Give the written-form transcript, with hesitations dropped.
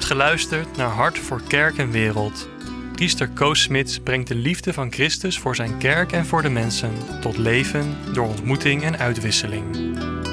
geluisterd naar Hart voor Kerk en Wereld. Priester Koos Smits brengt de liefde van Christus voor zijn kerk en voor de mensen tot leven door ontmoeting en uitwisseling.